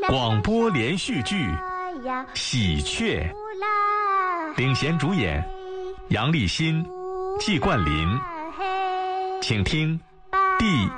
广播连续剧《喜鹊》，领衔主演杨立新、季冠霖，请听第